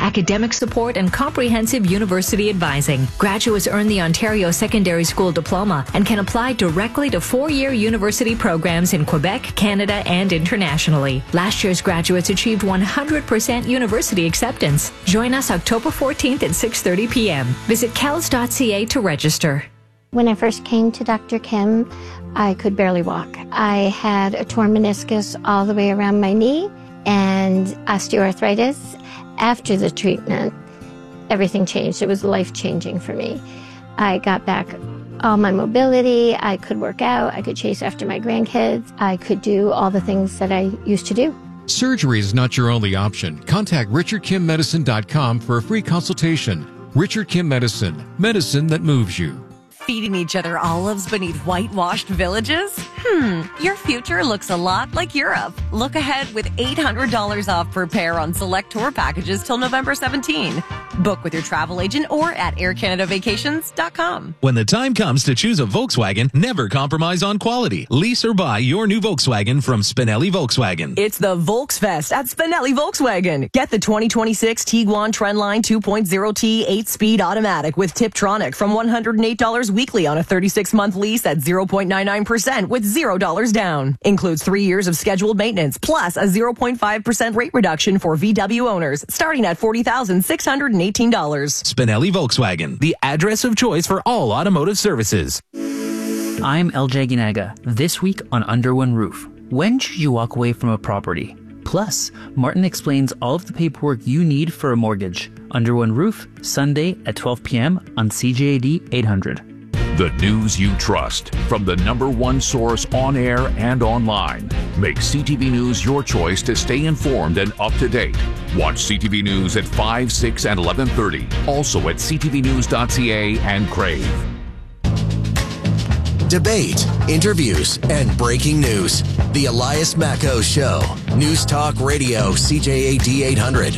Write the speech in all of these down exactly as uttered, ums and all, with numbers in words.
academic support, and comprehensive university advising. Graduates earn the Ontario Secondary School Diploma and can apply directly to four-year university programs in Quebec, Canada, and internationally. Last year's graduates achieved one hundred percent university acceptance. Join us October fourteenth at six thirty p.m. Visit kels dot c a to register. When I first came to Doctor Kim, I could barely walk. I had a torn meniscus all the way around my knee and osteoarthritis. After the treatment, everything changed. It was life-changing for me. I got back all my mobility. I could work out. I could chase after my grandkids. I could do all the things that I used to do. Surgery is not your only option. Contact richard kim medicine dot com for a free consultation. Richard Kim Medicine, medicine that moves you. Feeding each other olives beneath whitewashed villages? Hmm, your future looks a lot like Europe. Look ahead with eight hundred dollars off per pair on select tour packages till November seventeenth. Book with your travel agent or at air canada vacations dot com. When the time comes to choose a Volkswagen, never compromise on quality. Lease or buy your new Volkswagen from Spinelli Volkswagen. It's the Volksfest at Spinelli Volkswagen. Get the twenty twenty-six Tiguan Trendline two point oh T eight-speed automatic with Tiptronic from one hundred eight dollars weekly on a thirty-six month lease at zero point nine nine percent with zero dollars down. Includes three years of scheduled maintenance plus a zero point five percent rate reduction for V W owners starting at forty thousand six hundred eighteen dollars. Spinelli Volkswagen, the address of choice for all automotive services. I'm L J Ginaga. This week on Under One Roof, when should you walk away from a property? Plus, Martin explains all of the paperwork you need for a mortgage. Under One Roof, Sunday at twelve p.m. on C J A D eight hundred. The news you trust from the number one source on air and online. Make C T V News your choice to stay informed and up to date. Watch C T V News at five, six, and eleven thirty. Also at c t v news dot c a and Crave. Debate, interviews, and breaking news. The Elias Macco Show. News Talk Radio, C J A D eight hundred.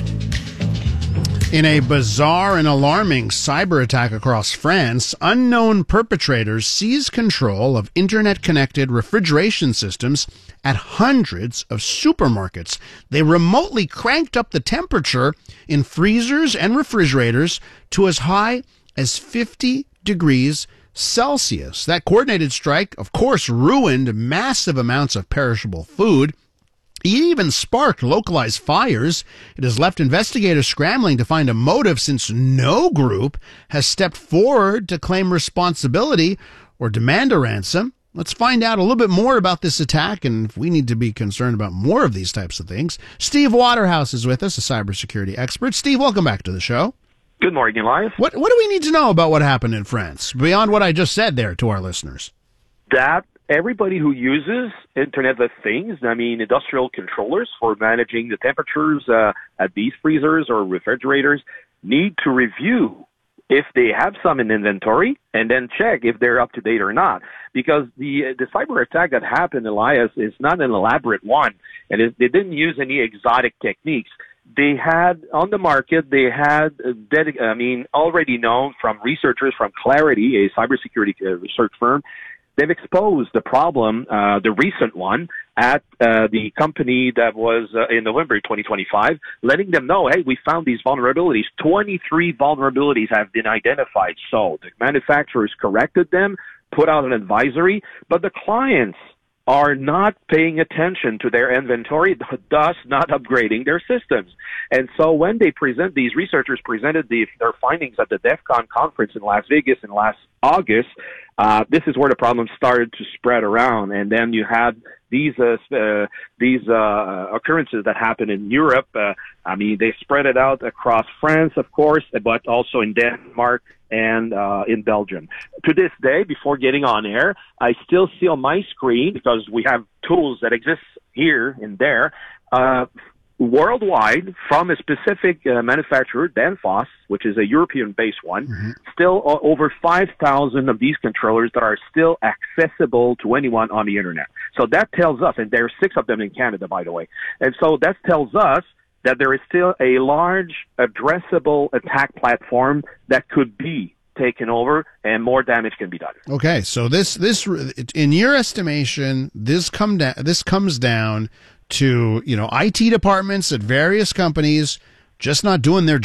In a bizarre and alarming cyber attack across France, unknown perpetrators seized control of internet-connected refrigeration systems at hundreds of supermarkets. They remotely cranked up the temperature in freezers and refrigerators to as high as fifty degrees Celsius. That coordinated strike, of course, ruined massive amounts of perishable food. It even sparked localized fires. It has left investigators scrambling to find a motive since no group has stepped forward to claim responsibility or demand a ransom. Let's find out a little bit more about this attack and if we need to be concerned about more of these types of things. Steve Waterhouse is with us, a cybersecurity expert. Steve, welcome back to the show. Good morning, Elias. What, what do we need to know about what happened in France, beyond what I just said there to our listeners? That everybody who uses Internet of Things, I mean industrial controllers for managing the temperatures uh, at these freezers or refrigerators, need to review if they have some in inventory and then check if they're up to date or not. Because the the cyber attack that happened, Elias, is not an elaborate one, and it, they didn't use any exotic techniques. They had on the market, they had, uh, dedic- I mean, already known from researchers from Clarity, a cybersecurity uh, research firm. They've exposed the problem, uh, the recent one, at uh, the company that was uh, in November twenty twenty-five, letting them know, hey, we found these vulnerabilities. twenty-three vulnerabilities have been identified. So the manufacturers corrected them, put out an advisory, but the clients are not paying attention to their inventory, thus not upgrading their systems. And so when they present, these researchers presented the, their findings at the DEF CON conference in Las Vegas in last August, uh, this is where the problem started to spread around. And then you had these uh, uh, these uh, occurrences that happened in Europe. Uh, I mean, they spread it out across France, of course, but also in Denmark and uh, in Belgium. To this day, before getting on air, I still see on my screen, because we have tools that exist here and there, uh, worldwide from a specific uh, manufacturer, Danfoss, which is a European-based one, mm-hmm. still uh, over five thousand of these controllers that are still accessible to anyone on the Internet. So that tells us, and there are six of them in Canada, by the way, and so that tells us that there is still a large addressable attack platform that could be taken over and more damage can be done. Okay, so this, this in your estimation, this come down, this comes down to, you know, I T departments at various companies just not doing their